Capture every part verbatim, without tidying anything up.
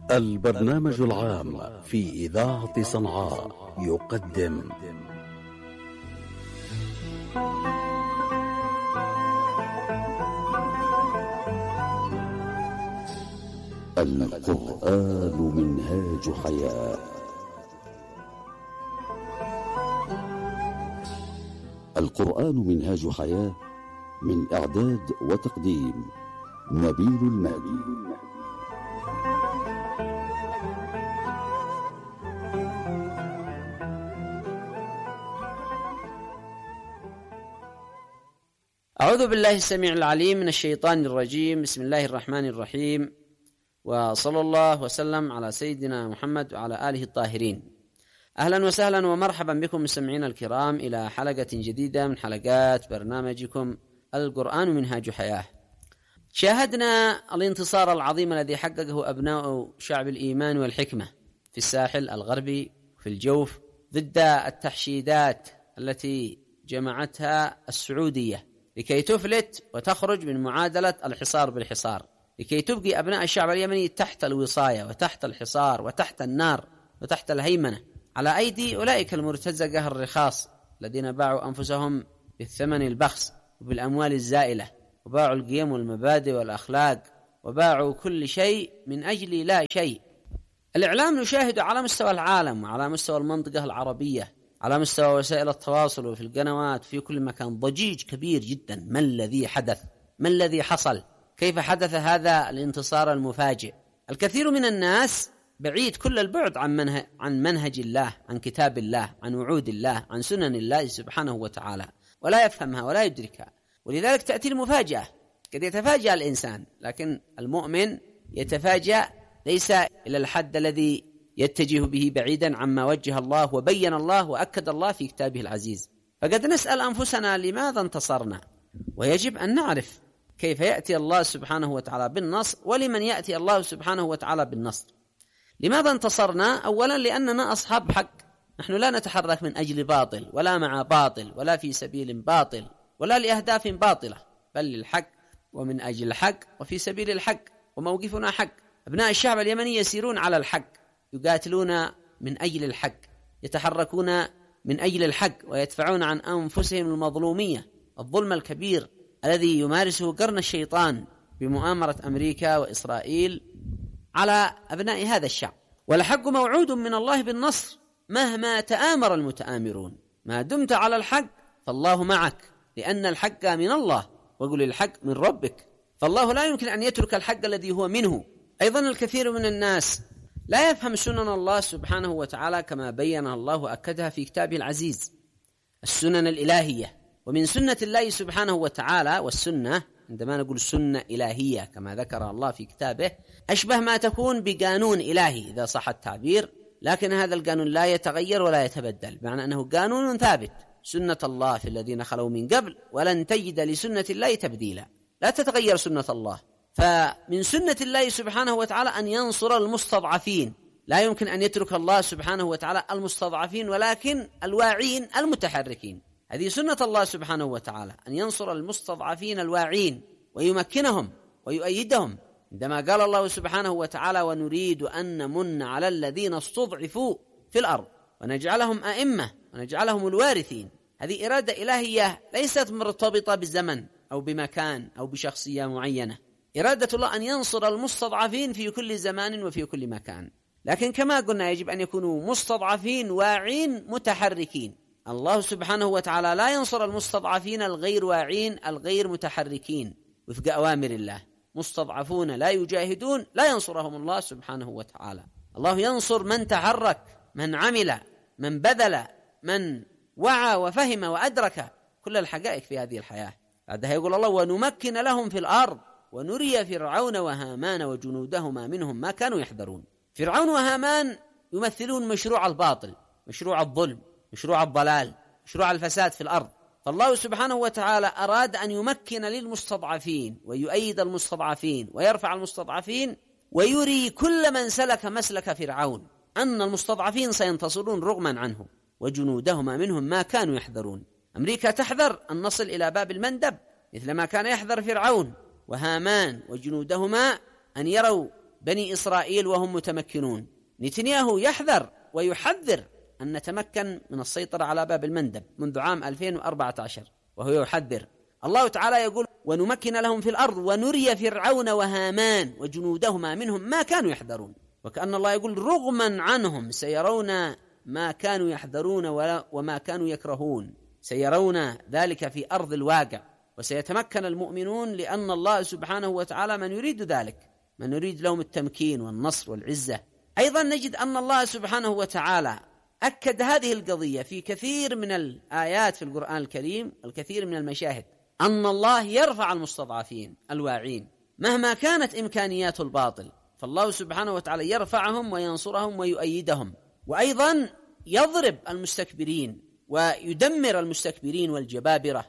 البرنامج العام في إذاعة صنعاء يقدم القرآن منهاج حياة. القرآن منهاج حياة، من إعداد وتقديم نبيل المهدي. أعوذ بالله السميع العليم من الشيطان الرجيم. بسم الله الرحمن الرحيم، وصلى الله وسلم على سيدنا محمد وعلى آله الطاهرين. أهلا وسهلا ومرحبا بكم مستمعينا الكرام إلى حلقة جديدة من حلقات برنامجكم القرآن منهاج حياة. شاهدنا الانتصار العظيم الذي حققه أبناء شعب الإيمان والحكمة في الساحل الغربي في الجوف ضد التحشيدات التي جمعتها السعودية لكي تفلت وتخرج من معادلة الحصار بالحصار، لكي تبقي أبناء الشعب اليمني تحت الوصاية وتحت الحصار وتحت النار وتحت الهيمنة على أيدي أولئك المرتزقة الرخاص الذين باعوا أنفسهم بالثمن البخس وبالأموال الزائلة، وباعوا القيم والمبادئ والأخلاق، وباعوا كل شيء من أجل لا شيء. الإعلام نشاهد على مستوى العالم وعلى مستوى المنطقة العربية، على مستوى وسائل التواصل وفي القنوات في كل مكان، ضجيج كبير جدا. ما الذي حدث؟ ما الذي حصل؟ كيف حدث هذا الانتصار المفاجئ؟ الكثير من الناس بعيد كل البعد عن منهج, عن منهج الله، عن كتاب الله، عن وعود الله، عن سنن الله سبحانه وتعالى، ولا يفهمها ولا يدركها، ولذلك تأتي المفاجأة. قد يتفاجأ الإنسان، لكن المؤمن يتفاجأ ليس إلى الحد الذي يتجه به بعيدا عما وجه الله وبين الله وأكد الله في كتابه العزيز. فقد نسأل أنفسنا لماذا انتصرنا، ويجب أن نعرف كيف يأتي الله سبحانه وتعالى بالنصر، ولمن يأتي الله سبحانه وتعالى بالنصر. لماذا انتصرنا؟ أولا لأننا أصحاب حق، نحن لا نتحرك من أجل باطل ولا مع باطل ولا في سبيل باطل ولا لأهداف باطلة، بل للحق ومن أجل الحق وفي سبيل الحق، وموقفنا حق. أبناء الشعب اليمني يسيرون على الحق، يقاتلون من أجل الحق، يتحركون من أجل الحق، ويدفعون عن أنفسهم المظلومية، الظلم الكبير الذي يمارسه قرن الشيطان بمؤامرة أمريكا وإسرائيل على أبناء هذا الشعب. والحق موعود من الله بالنصر مهما تآمر المتآمرون. ما دمت على الحق فالله معك، لأن الحق من الله، وقل الحق من ربك، فالله لا يمكن أن يترك الحق الذي هو منه. أيضا الكثير من الناس لا يفهم سنن الله سبحانه وتعالى كما بينها الله وأكدها في كتابه العزيز، السنن الإلهية. ومن سنة الله سبحانه وتعالى، والسنة عندما نقول سنة إلهية كما ذكر الله في كتابه، أشبه ما تكون بقانون إلهي إذا صح التعبير، لكن هذا القانون لا يتغير ولا يتبدل، بمعنى أنه قانون ثابت. سنة الله في الذين خلوا من قبل، ولن تجد لسنة الله تبديلا، لا تتغير سنة الله. فمن سنة الله سبحانه وتعالى أن ينصر المستضعفين، لا يمكن أن يترك الله سبحانه وتعالى المستضعفين، ولكن الواعين المتحركين. هذه سنة الله سبحانه وتعالى، أن ينصر المستضعفين الواعين ويمكنهم ويؤيدهم. عندما قال الله سبحانه وتعالى: ونريد أن نمن على الذين استضعفوا في الأرض ونجعلهم أئمة ونجعلهم الوارثين. هذه إرادة إلهية ليست مرتبطة بالزمن أو بمكان أو بشخصية معينة. إرادة الله أن ينصر المستضعفين في كل زمان وفي كل مكان، لكن كما قلنا يجب أن يكونوا مستضعفين واعين متحركين. الله سبحانه وتعالى لا ينصر المستضعفين الغير واعين الغير متحركين وفق أوامر الله. مستضعفون لا يجاهدون لا ينصرهم الله سبحانه وتعالى. الله ينصر من تحرك، من عمل، من بذل، من وعى وفهم وأدرك كل الحقائق في هذه الحياة. بعدها يقول الله: ونمكن لهم في الأرض ونري فرعون وهامان وجنودهما منهم ما كانوا يحذرون. فرعون وهامان يمثلون مشروع الباطل، مشروع الظلم، مشروع الضلال، مشروع الفساد في الأرض. فالله سبحانه وتعالى أراد أن يمكن للمستضعفين ويؤيد المستضعفين ويرفع المستضعفين، ويري كل من سلك مسلك فرعون أن المستضعفين سينتصرون رغما عنه، وجنودهما منهم ما كانوا يحذرون. أمريكا تحذر أن نصل إلى باب المندب مثل ما كان يحذر فرعون وهامان وجنودهما أن يروا بني إسرائيل وهم متمكنون. نتنياهو يحذر ويحذر أن نتمكن من السيطرة على باب المندب منذ عام ألفين وأربعة عشر، وهو يحذر. الله تعالى يقول: ونمكن لهم في الأرض ونري فرعون وهامان وجنودهما منهم ما كانوا يحذرون. وكأن الله يقول رغما عنهم سيرون ما كانوا يحذرون وما كانوا يكرهون، سيرون ذلك في أرض الواقع، وسيتمكن المؤمنون لأن الله سبحانه وتعالى من يريد ذلك، من يريد لهم التمكين والنصر والعزة. أيضا نجد أن الله سبحانه وتعالى أكد هذه القضية في كثير من الآيات في القرآن الكريم، الكثير من المشاهد، أن الله يرفع المستضعفين الواعين مهما كانت إمكانيات الباطل، فالله سبحانه وتعالى يرفعهم وينصرهم ويؤيدهم، وأيضا يضرب المستكبرين ويدمر المستكبرين والجبابرة.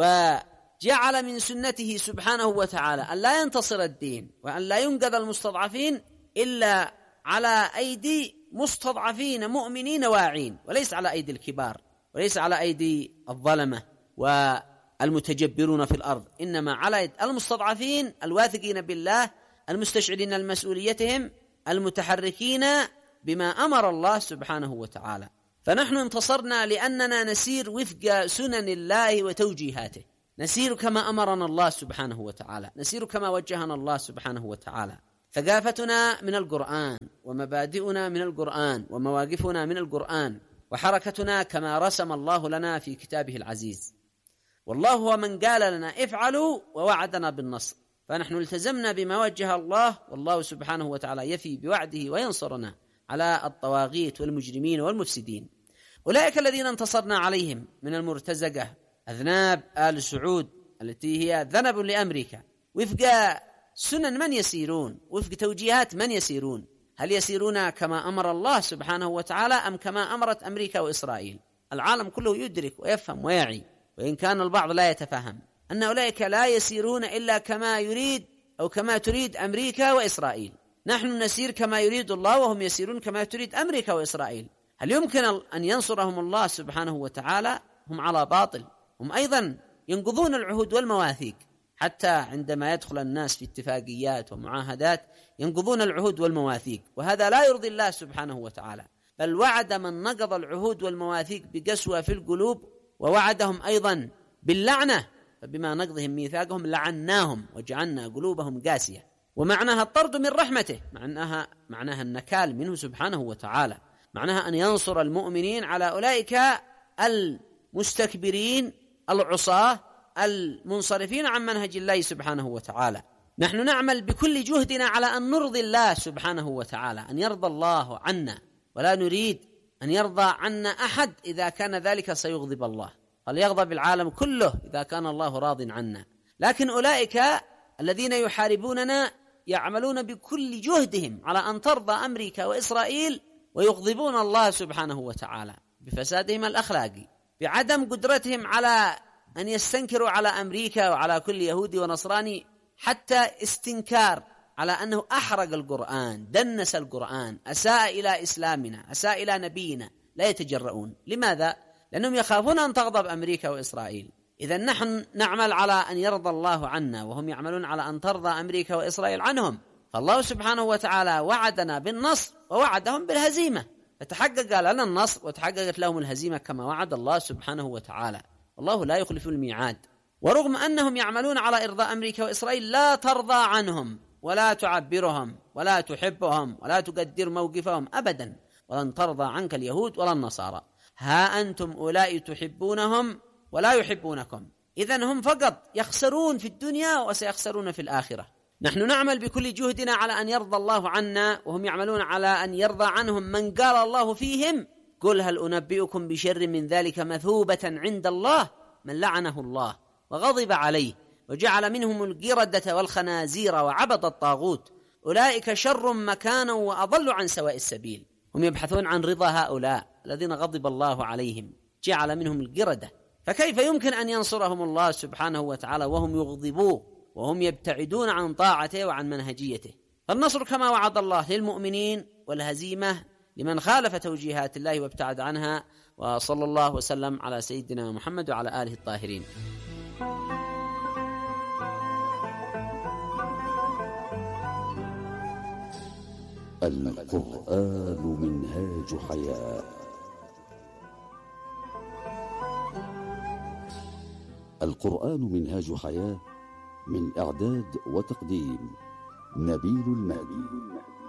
وجعل من سنته سبحانه وتعالى أن لا ينتصر الدين وأن لا ينقذ المستضعفين إلا على أيدي مستضعفين مؤمنين واعين، وليس على أيدي الكبار، وليس على أيدي الظلمة والمتجبرون في الأرض، إنما على أيدي المستضعفين الواثقين بالله، المستشعرين المسؤوليتهم، المتحركين بما أمر الله سبحانه وتعالى. فنحن انتصرنا لأننا نسير وفق سنن الله وتوجيهاته، نسير كما أمرنا الله سبحانه وتعالى، نسير كما وجهنا الله سبحانه وتعالى. ثقافتنا من القرآن، ومبادئنا من القرآن، ومواقفنا من القرآن، وحركتنا كما رسم الله لنا في كتابه العزيز. والله هو من قال لنا افعلوا ووعدنا بالنصر، فنحن التزمنا بما وجه الله، والله سبحانه وتعالى يفي بوعده وينصرنا على الطواغيت والمجرمين والمفسدين. أولئك الذين انتصرنا عليهم من المرتزقة أذناب آل سعود التي هي ذنب لأمريكا، وفق سنن من يسيرون، وفق توجيهات من يسيرون؟ هل يسيرون كما أمر الله سبحانه وتعالى أم كما أمرت أمريكا وإسرائيل؟ العالم كله يدرك ويفهم ويعي، وإن كان البعض لا يتفهم، أن أولئك لا يسيرون إلا كما يريد أو كما تريد أمريكا وإسرائيل. نحن نسير كما يريد الله وهم يسيرون كما تريد أمريكا وإسرائيل. هل يمكن أن ينصرهم الله سبحانه وتعالى؟ هم على باطل، هم أيضا ينقضون العهود والمواثيق، حتى عندما يدخل الناس في اتفاقيات ومعاهدات ينقضون العهود والمواثيق، وهذا لا يرضي الله سبحانه وتعالى، بل وعد من نقض العهود والمواثيق بقسوة في القلوب، ووعدهم أيضا باللعنة، فبما نقضهم ميثاقهم لعناهم وجعلنا قلوبهم قاسية. ومعناها الطرد من رحمته، معناها معناها النكال منه سبحانه وتعالى، معناها أن ينصر المؤمنين على أولئك المستكبرين العصاة المنصرفين عن منهج الله سبحانه وتعالى. نحن نعمل بكل جهدنا على أن نرضي الله سبحانه وتعالى، أن يرضى الله عنا، ولا نريد أن يرضى عنا أحد إذا كان ذلك سيغضب الله، فليغضب العالم كله إذا كان الله راض عنا. لكن أولئك الذين يحاربوننا يعملون بكل جهدهم على أن ترضى أمريكا وإسرائيل، ويغضبون الله سبحانه وتعالى بفسادهم الأخلاقي، بعدم قدرتهم على أن يستنكروا على أمريكا وعلى كل يهودي ونصراني، حتى استنكار على أنه أحرق القرآن، دنس القرآن، أساء إلى إسلامنا، أساء إلى نبينا، لا يتجرؤون. لماذا؟ لأنهم يخافون أن تغضب أمريكا وإسرائيل. إذن نحن نعمل على أن يرضى الله عنا، وهم يعملون على أن ترضى أمريكا وإسرائيل عنهم. فالله سبحانه وتعالى وعدنا بالنصر ووعدهم بالهزيمة، فتحقق لنا النصر وتحققت لهم الهزيمة كما وعد الله سبحانه وتعالى. الله لا يخلف الميعاد. ورغم أنهم يعملون على إرضاء أمريكا وإسرائيل، لا ترضى عنهم ولا تعبرهم ولا تحبهم ولا تقدر موقفهم أبدا، ولن ترضى عنك اليهود ولا النصارى. ها أنتم أولئك تحبونهم ولا يحبونكم. إذن هم فقط يخسرون في الدنيا وسيخسرون في الآخرة. نحن نعمل بكل جهدنا على أن يرضى الله عنا، وهم يعملون على أن يرضى عنهم من قال الله فيهم: قل هل أنبئكم بشر من ذلك مثوبة عند الله من لعنه الله وغضب عليه وجعل منهم القردة والخنازير وعبد الطاغوت أولئك شر مكانا وأضل عن سواء السبيل. هم يبحثون عن رضا هؤلاء الذين غضب الله عليهم، جعل منهم القردة، فكيف يمكن أن ينصرهم الله سبحانه وتعالى وهم يغضبوه وهم يبتعدون عن طاعته وعن منهجيته؟ فالنصر كما وعد الله للمؤمنين، والهزيمة لمن خالف توجيهات الله وابتعد عنها. وصلى الله وسلم على سيدنا محمد وعلى آله الطاهرين. القرآن منهاج حياة. القرآن منهاج حياة، من إعداد وتقديم نبيل المهدي.